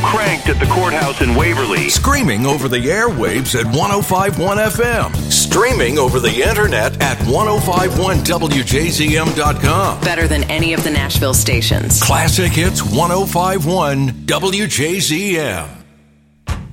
cranked at the courthouse in Waverly. Screaming over the airwaves at 105.1 FM. Streaming over the internet at 1051wjzm.com. Better than any of the Nashville stations. Classic Hits 1051 WJZM.